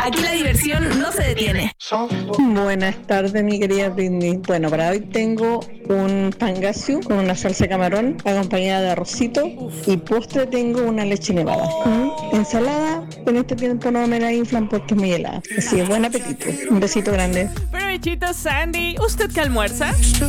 Aquí la diversión no se detiene. Buenas tardes, mi querida Britney. Bueno, para hoy tengo un pangasiu con una salsa de camarón acompañada de arrocito y postre tengo una leche nevada. Ensalada, en este tiempo no me la inflan porque es muy helada. Así que buen apetito. Un besito grande. Provechito, Sandy. ¿Usted qué almuerza?